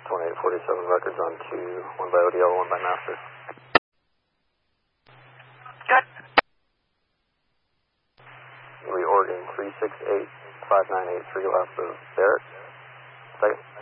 2847 records on 2, 1 by ODL, 1 by Master. Good. Lee, Oregon 368-5983, last of Barrett. Second.